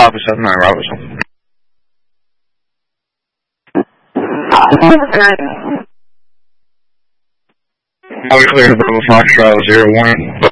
Papa 79 Robinson. I'll be clear to Bravo Foxtrot 01.